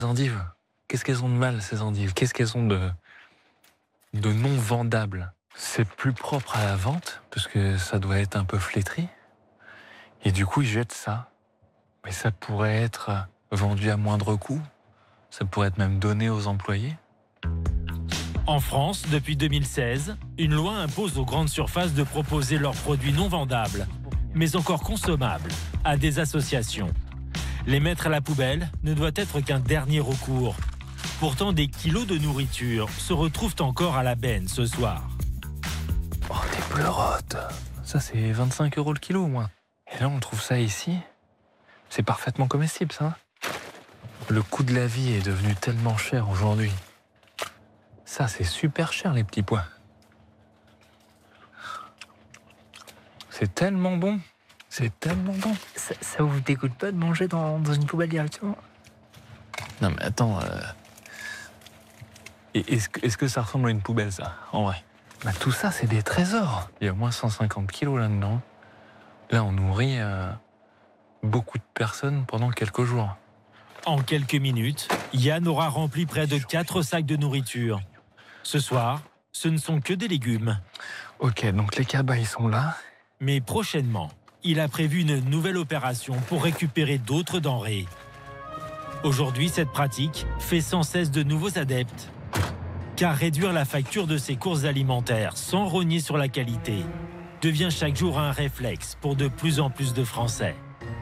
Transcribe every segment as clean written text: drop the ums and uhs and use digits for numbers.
Les endives, qu'est-ce qu'elles ont de mal, ces endives? Qu'est-ce qu'elles ont de non vendables? C'est plus propre à la vente, parce que ça doit être un peu flétri. Et du coup, ils jettent ça. Mais ça pourrait être vendu à moindre coût. Ça pourrait être même donné aux employés. En France, depuis 2016, une loi impose aux grandes surfaces de proposer leurs produits non vendables, mais encore consommables, à des associations. Les mettre à la poubelle ne doit être qu'un dernier recours. Pourtant, des kilos de nourriture se retrouvent encore à la benne ce soir. Oh, des pleurotes. Ça, c'est 25 € le kilo, au moins. Et là, on trouve ça ici. C'est parfaitement comestible, ça. Le coût de la vie est devenu tellement cher aujourd'hui. Ça, c'est super cher, les petits pois. C'est tellement bon. C'est tellement bon. Ça vous dégoûte pas de manger dans une poubelle directement? Non, mais attends. Est-ce que ça ressemble à une poubelle, ça, en vrai? Bah, tout ça, c'est des trésors. Il y a au moins 150 kilos là-dedans. Là, on nourrit beaucoup de personnes pendant quelques jours. En quelques minutes, Yann aura rempli près de 4 sacs de nourriture. Ce soir, ce ne sont que des légumes. Ok, donc les cabas, ils sont là. Mais prochainement, il a prévu une nouvelle opération pour récupérer d'autres denrées. Aujourd'hui, cette pratique fait sans cesse de nouveaux adeptes. Car réduire la facture de ses courses alimentaires sans rogner sur la qualité devient chaque jour un réflexe pour de plus en plus de Français.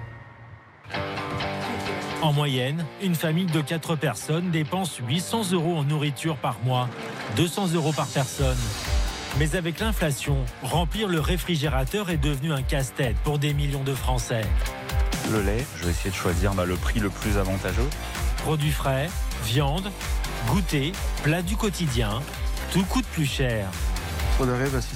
En moyenne, une famille de 4 personnes dépense 800 € en nourriture par mois, 200 € par personne. Mais avec l'inflation, remplir le réfrigérateur est devenu un casse-tête pour des millions de Français. Le lait, je vais essayer de choisir le prix le plus avantageux. Produits frais, viande, goûter, plats du quotidien, tout coûte plus cher. On arrive à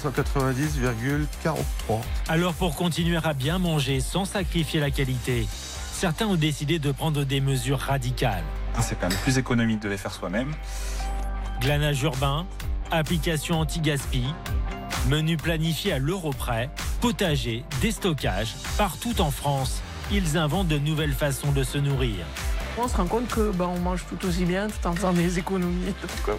690,43. Alors pour continuer à bien manger sans sacrifier la qualité, certains ont décidé de prendre des mesures radicales. C'est quand même plus économique de les faire soi-même. Glanage urbain, application anti-gaspi, menu planifié à l'euro près, potager, déstockage, partout en France, ils inventent de nouvelles façons de se nourrir. On se rend compte que on mange tout aussi bien tout en faisant des économies.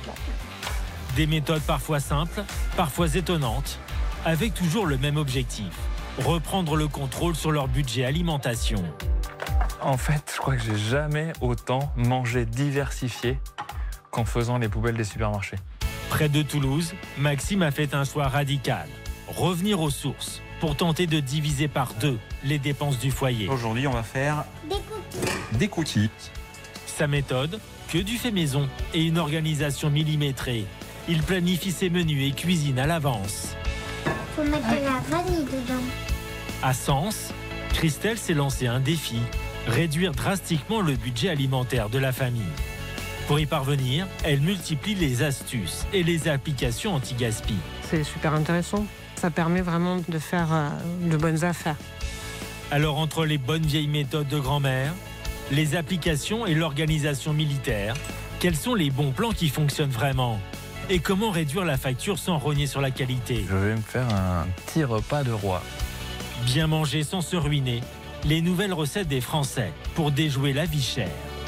Des méthodes parfois simples, parfois étonnantes, avec toujours le même objectif, reprendre le contrôle sur leur budget alimentation. En fait, je crois que j'ai jamais autant mangé diversifié qu'en faisant les poubelles des supermarchés. Près de Toulouse, Maxime a fait un choix radical. Revenir aux sources pour tenter de diviser par 2 les dépenses du foyer. Aujourd'hui, on va faire des cookies. Sa méthode, que du fait maison et une organisation millimétrée. Il planifie ses menus et cuisine à l'avance. Faut mettre de la vanille dedans. À Sens, Christelle s'est lancé un défi, réduire drastiquement le budget alimentaire de la famille. Pour y parvenir, elle multiplie les astuces et les applications anti-gaspi. C'est super intéressant. Ça permet vraiment de faire de bonnes affaires. Alors entre les bonnes vieilles méthodes de grand-mère, les applications et l'organisation militaire, quels sont les bons plans qui fonctionnent vraiment? Et comment réduire la facture sans rogner sur la qualité? Je vais me faire un petit repas de roi. Bien manger sans se ruiner, les nouvelles recettes des Français pour déjouer la vie chère.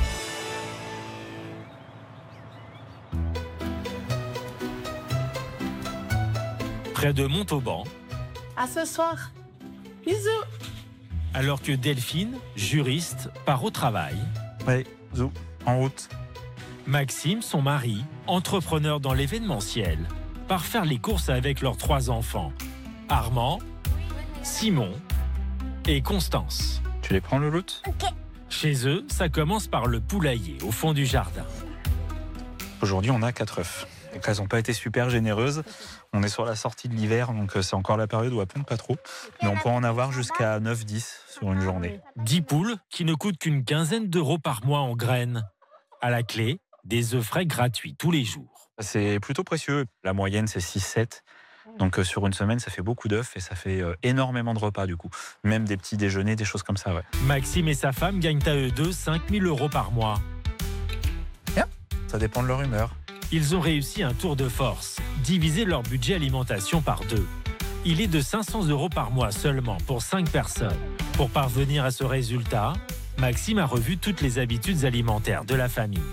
Près de Montauban, À ce soir. Bisous. alors que Delphine, juriste, part au travail, Ouais, zou, en route. Maxime, son mari, entrepreneur dans l'événementiel, part faire les courses avec leurs 3 enfants, Armand, Simon et Constance. Tu les prends, Louloute? Chez eux, ça commence par le poulailler au fond du jardin. Aujourd'hui, on a 4 œufs. Donc, elles n'ont pas été super généreuses. On est sur la sortie de l'hiver, donc c'est encore la période où elles pondent pas trop. Mais on peut en avoir jusqu'à 9-10 sur une journée. 10 poules qui ne coûtent qu'une quinzaine d'euros par mois en graines. À la clé, des œufs frais gratuits tous les jours. C'est plutôt précieux. La moyenne, c'est 6-7. Donc sur une semaine, ça fait beaucoup d'œufs et ça fait énormément de repas du coup. Même des petits déjeuners, des choses comme ça, ouais. Maxime et sa femme gagnent à eux deux 5 000 € par mois. Ça dépend de leur humeur. Ils ont réussi un tour de force, diviser leur budget alimentation par 2. Il est de 500 € par mois seulement pour 5 personnes. Pour parvenir à ce résultat, Maxime a revu toutes les habitudes alimentaires de la famille.